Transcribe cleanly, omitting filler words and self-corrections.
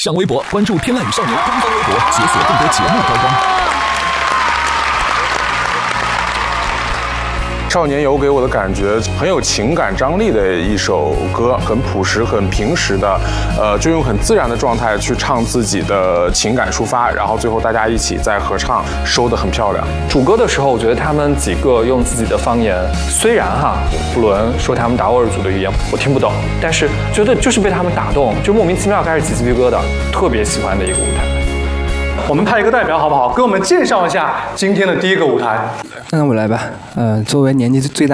上微博关注天籁与少年官方微博，解锁更多节目高光。 少年游给我的感觉很有情感张力的一首歌，很朴实、很平实的，就用很自然的状态去唱自己的情感抒发，然后最后大家一起在合唱，收得很漂亮。 主歌的时候，我觉得他们几个用自己的方言，虽然布伦说他们达斡尔族的语言我听不懂，但是觉得就是被他们打动，就莫名其妙开始起鸡皮疙瘩，特别喜欢的一个舞台。 我们派一个代表好不好？给我们介绍一下今天的第一个舞台。 那我来吧。作为年纪最大